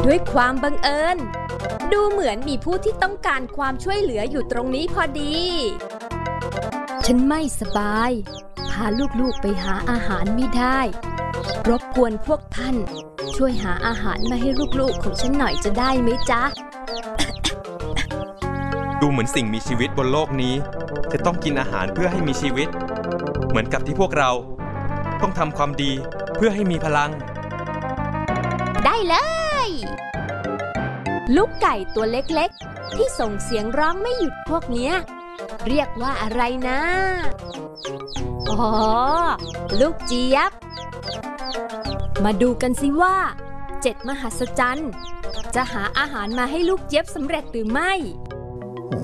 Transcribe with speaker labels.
Speaker 1: ด้วยความบังเอิญดูเหมือนมีผู้ที่ต้องการความช่วยเหลืออยู่ตรงนี้พอดีฉันไม่สบายพาลูกๆไปหาอาหารไม่ได้รบกวนพวกท่านช่วยหาอาหารมาให้ลูกๆของฉันหน่อยจะได้ไหมจ๊ะ
Speaker 2: ดูเหมือนสิ่งมีชีวิตบนโลกนี้จะต้องกินอาหารเพื่อให้มีชีวิตเหมือนกับที่พวกเราต้องทำความดีเพื่อให้มีพลัง
Speaker 1: ได้เลยลูกไก่ตัวเล็กๆที่ส่งเสียงร้องไม่หยุดพวกเนี้ยเรียกว่าอะไรนะอ๋อลูกเจี๊ยบมาดูกันสิว่า7 มหัศจรรย์จะหาอาหารมาให้ลูกเจี๊ยบสำเร็จหรือไม่